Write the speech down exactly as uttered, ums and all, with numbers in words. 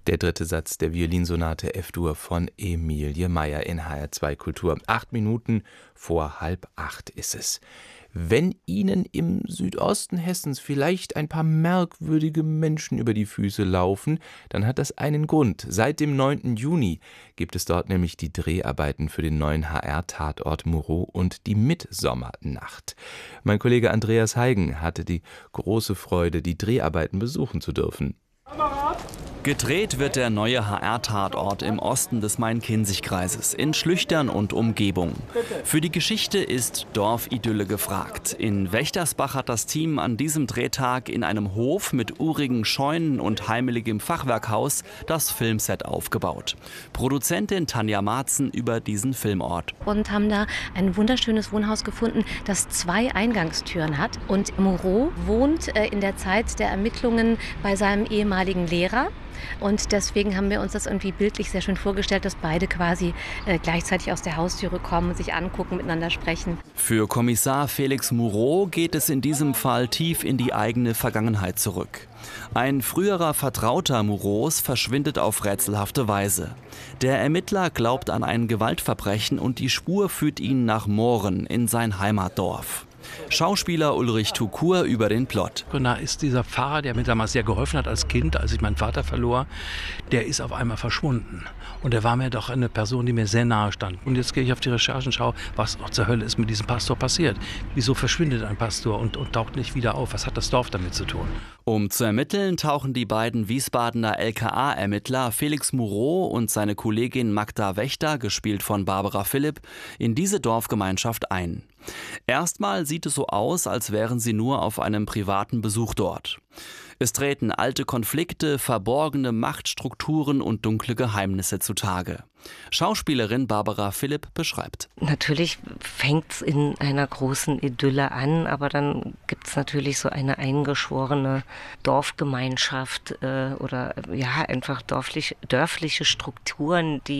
Der dritte Satz der Violinsonate F-Dur von Emilie Meier in H R zwei Kultur. Acht Minuten vor halb acht ist es. Wenn Ihnen im Südosten Hessens vielleicht ein paar merkwürdige Menschen über die Füße laufen, dann hat das einen Grund. Seit dem neunten Juni gibt es dort nämlich die Dreharbeiten für den neuen H R-Tatort Moureaux und die Mitsommernacht. Mein Kollege Andreas Heigen hatte die große Freude, die Dreharbeiten besuchen zu dürfen. Gedreht wird der neue H R-Tatort im Osten des Main-Kinzig-Kreises, in Schlüchtern und Umgebung. Für die Geschichte ist Dorfidylle gefragt. In Wächtersbach hat das Team an diesem Drehtag in einem Hof mit urigen Scheunen und heimeligem Fachwerkhaus das Filmset aufgebaut. Produzentin Tanja Marzen über diesen Filmort. Und haben da ein wunderschönes Wohnhaus gefunden, das zwei Eingangstüren hat. Und Moureaux wohnt äh, in der Zeit der Ermittlungen bei seinem ehemaligen Lehrer. Und deswegen haben wir uns das irgendwie bildlich sehr schön vorgestellt, dass beide quasi äh, gleichzeitig aus der Haustüre kommen, sich angucken, miteinander sprechen. Für Kommissar Felix Moureaux geht es in diesem Fall tief in die eigene Vergangenheit zurück. Ein früherer Vertrauter Moureaux verschwindet auf rätselhafte Weise. Der Ermittler glaubt an ein Gewaltverbrechen und die Spur führt ihn nach Mohren in sein Heimatdorf. Schauspieler Ulrich Tukur über den Plot. Da ist dieser Pfarrer, der mir damals sehr geholfen hat als Kind, als ich meinen Vater verlor, der ist auf einmal verschwunden. Und er war mir doch eine Person, die mir sehr nahe stand. Und jetzt gehe ich auf die Recherchen und schaue, was zur Hölle ist mit diesem Pastor passiert. Wieso verschwindet ein Pastor und, und taucht nicht wieder auf? Was hat das Dorf damit zu tun? Um zu ermitteln, tauchen die beiden Wiesbadener L K A-Ermittler Felix Moureaux und seine Kollegin Magda Wächter, gespielt von Barbara Philipp, in diese Dorfgemeinschaft ein. Erstmal sieht es so aus, als wären sie nur auf einem privaten Besuch dort. Es treten alte Konflikte, verborgene Machtstrukturen und dunkle Geheimnisse zutage. Schauspielerin Barbara Philipp beschreibt. Natürlich fängt es in einer großen Idylle an, aber dann gibt es natürlich so eine eingeschworene Dorfgemeinschaft äh, oder ja einfach dörflich, dörfliche Strukturen, die